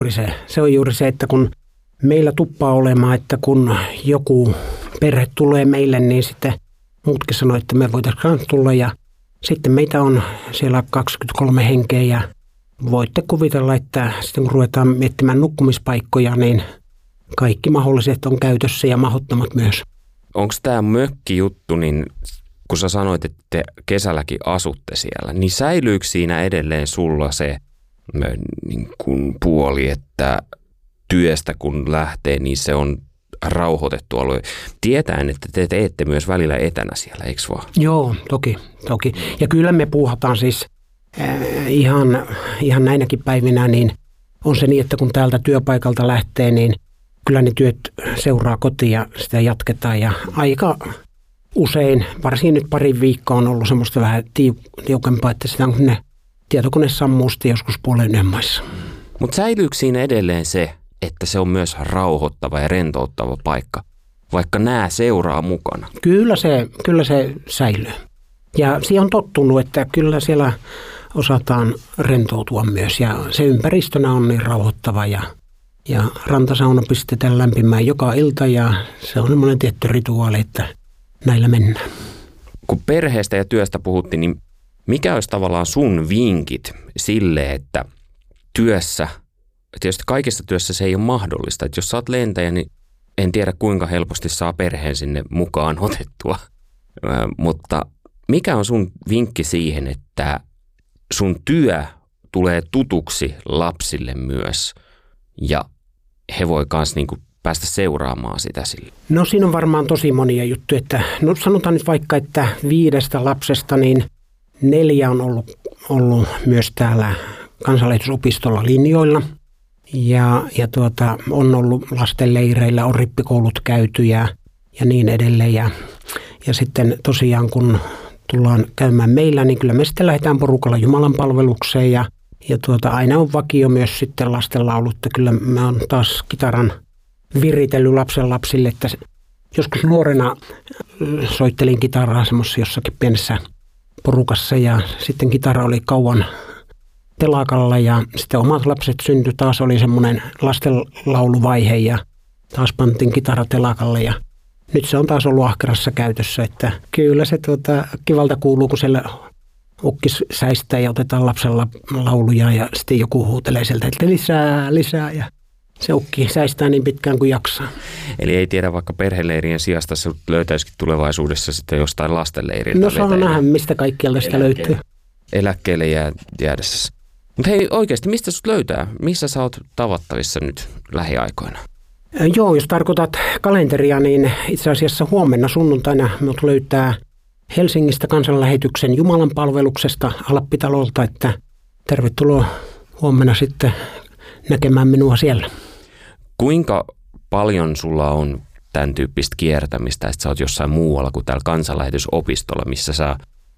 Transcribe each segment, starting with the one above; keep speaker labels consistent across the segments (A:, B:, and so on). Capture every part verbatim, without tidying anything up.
A: Se, se on juuri se, että kun meillä tuppaa olemaan, että kun joku perhe tulee meille, niin sitten muutkin sanoo, että me voitaisiin tulla. Ja sitten meitä on siellä kaksikymmentäkolme henkeä ja voitte kuvitella, että sitten kun ruvetaan miettimään nukkumispaikkoja, niin kaikki mahdolliset on käytössä ja mahdottomat myös.
B: Onko tämä mökkijuttu, niin kun sä sanoit, että te kesälläkin asutte siellä, niin säilyykö siinä edelleen sulla se niin kuin puoli, että työstä kun lähtee, niin se on rauhoitettu alue. Tietäen, että te teette myös välillä etänä siellä, eikö vaan?
A: Joo, toki, toki. Ja kyllä me puuhataan siis äh, ihan, ihan näinäkin päivinä, niin on se niin, että kun täältä työpaikalta lähtee, niin kyllä ne työt seuraa kotiin ja sitä jatketaan. Ja aika usein, varsin nyt pari viikkoa on ollut semmoista vähän tiukempaa, että sitä on ne tietokone sammuu sitten joskus puolen yön maissa.
B: Mutta säilyykö siinä edelleen se, että se on myös rauhoittava ja rentouttava paikka, vaikka nämä seuraa mukana?
A: Kyllä se, kyllä se säilyy. Ja siihen on tottunut, että kyllä siellä osataan rentoutua myös. Ja se ympäristönä on niin rauhoittava ja, ja rantasauna pistetään lämpimään joka ilta ja se on semmoinen tietty rituaali, että näillä mennään.
B: Kun perheestä ja työstä puhuttiin, niin mikä olisi tavallaan sun vinkit sille, että työssä, tietysti kaikissa työssä se ei ole mahdollista, että jos sä oot lentäjä, niin en tiedä kuinka helposti saa perheen sinne mukaan otettua, mutta mikä on sun vinkki siihen, että sun työ tulee tutuksi lapsille myös ja he voi myös niinku päästä seuraamaan sitä sille?
A: No siinä on varmaan tosi monia juttuja, että no sanotaan nyt vaikka, että viidestä lapsesta niin neljä on ollut, ollut myös täällä kansanlähetysopistolla linjoilla ja, ja tuota, on ollut lastenleireillä, on rippikoulut käyty ja, ja niin edelleen. Ja, ja sitten tosiaan kun tullaan käymään meillä, niin kyllä me sitten lähdetään porukalla Jumalan palvelukseen ja, ja tuota, aina on vakio myös sitten lastenlaulut. Kyllä mä oon taas kitaran viritellyt lapsen lapsille, että joskus nuorena soittelin kitaraa semmoisessa jossakin pienessä porukassa ja sitten kitara oli kauan telakalla ja sitten omat lapset syntyi. Taas oli semmoinen lastenlauluvaihe ja taas pantiin kitara telakalle ja nyt se on taas ollut ahkerassa käytössä, että kyllä se tuota, kivalta kuuluu, kun siellä ukkis säistää ja otetaan lapsella lauluja ja sitten joku huutelee sieltä, että lisää, lisää ja se ukki säistää niin pitkään kuin jaksaa.
B: Eli ei tiedä vaikka perheleirien sijasta se löytäisikin tulevaisuudessa sitten jostain lastenleiriltä.
A: No saa nähdä, mistä kaikkialta sitä löytyy.
B: Eläkkeelle jää, jäädessä. Mutta hei oikeasti, mistä sut löytää? Missä sä oot tavattavissa nyt lähiaikoina?
A: Joo, jos tarkoitat kalenteria, niin itse asiassa huomenna sunnuntaina minut löytää Helsingistä kansanlähetyksen Jumalan palveluksesta Alppitalolta, että tervetuloa huomenna sitten näkemään minua siellä.
B: Kuinka paljon sulla on tämän tyyppistä kiertämistä, että sä oot jossain muualla kuin täällä kansanlähetysopistolla, missä sä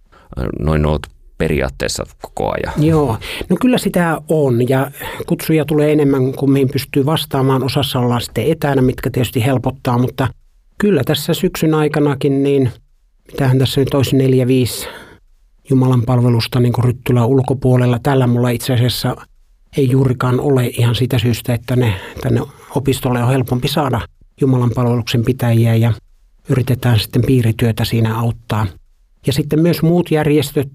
B: noin oot periaatteessa koko ajan?
A: Joo, no kyllä sitä on ja kutsuja tulee enemmän kuin mihin pystyy vastaamaan. Osassa ollaan sitten etänä, mitkä tietysti helpottaa, mutta kyllä tässä syksyn aikanakin, niin mitähän tässä nyt olisi neljä, viisi Jumalan palvelusta niin kuin Ryttylän ulkopuolella. Tällä mulla itse asiassa ei juurikaan ole ihan siitä syystä, että ne, tänne opistolle on helpompi saada Jumalan palveluksen pitäjiä ja yritetään sitten piirityötä siinä auttaa. Ja sitten myös muut järjestöt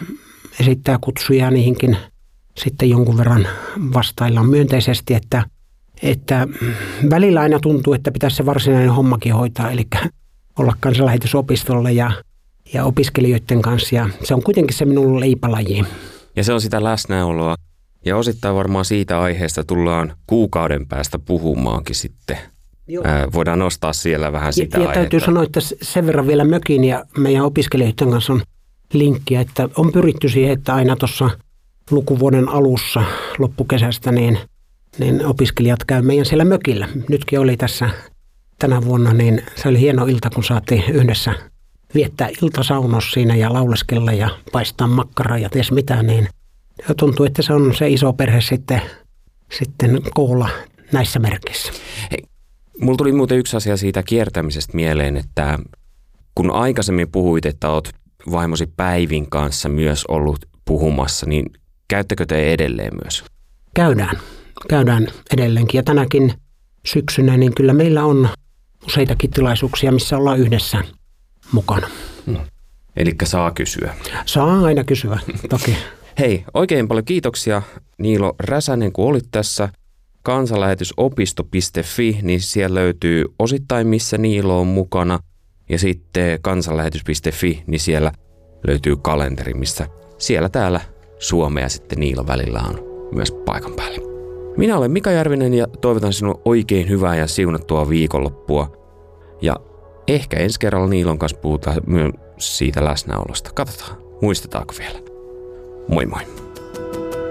A: esittää kutsuja, niihinkin sitten jonkun verran vastaillaan myönteisesti, että, että välillä aina tuntuu, että pitäisi se varsinainen hommakin hoitaa, eli olla kansanlähetysopistolle ja, ja opiskelijoiden kanssa. Ja se on kuitenkin se minun leipälaji.
B: Ja se on sitä läsnäoloa. Ja osittain varmaan siitä aiheesta tullaan kuukauden päästä puhumaankin sitten. Ää, voidaan nostaa siellä vähän sitä
A: ja,
B: aihetta.
A: Ja täytyy sanoa, että sen verran vielä mökin ja meidän opiskelijoiden kanssa on linkkiä, että on pyritty siihen, että aina tuossa lukuvuoden alussa loppukesästä niin, niin opiskelijat käy meidän siellä mökillä. Nytkin oli tässä tänä vuonna, niin se oli hieno ilta, kun saatiin yhdessä viettää iltasaunos siinä ja lauleskella ja paistaa makkaraa ja ties mitä, niin tuntuu, että se on se iso perhe sitten, sitten koolla näissä merkeissä.
B: Hei, mulla tuli muuten yksi asia siitä kiertämisestä mieleen, että kun aikaisemmin puhuit, että oot vaimosi Päivin kanssa myös ollut puhumassa, niin käyttekö te edelleen myös?
A: Käydään. käydään edelleenkin. Ja tänäkin syksynä niin kyllä meillä on useitakin tilaisuuksia, missä ollaan yhdessä mukana.
B: Hmm. Elikkä saa kysyä.
A: Saa aina kysyä, toki.
B: Hei, oikein paljon kiitoksia Niilo Räsänen, kun olit tässä. Kansanlähetysopisto piste fi, niin siellä löytyy osittain, missä Niilo on mukana. Ja sitten kansanlähetys piste fi, niin siellä löytyy kalenteri, missä siellä täällä Suomea sitten Niilo välillä on myös paikan päällä. Minä olen Mika Järvinen ja toivotan sinulle oikein hyvää ja siunattua viikonloppua. Ja ehkä ensi kerralla Niilon kanssa puhutaan myös siitä läsnäolosta. Katsotaan, muistetaanko vielä. Moi moi!